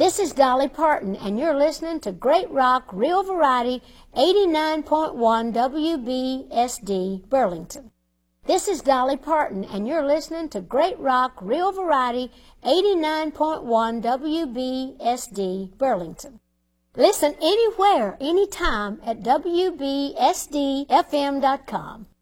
This is Dolly Parton, and you're listening to Great Rock Real Variety 89.1 WBSD Burlington. This is Dolly Parton, and you're listening to Great Rock Real Variety 89.1 WBSD Burlington. Listen anywhere, anytime at WBSDFM.com.